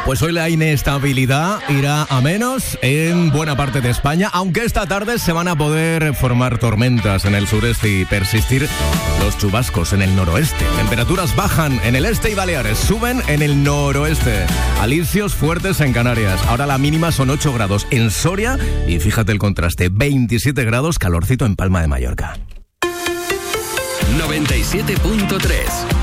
Pues hoy la inestabilidad irá a menos en buena parte de España, aunque esta tarde se van a poder formar tormentas en el sureste y persistir los chubascos en el noroeste. Temperaturas bajan en el este y Baleares, suben en el noroeste. Alisios fuertes en Canarias. Ahora la mínima son 8 grados en Soria y fíjate el contraste, 27 grados, calorcito en Palma de Mallorca. 97.3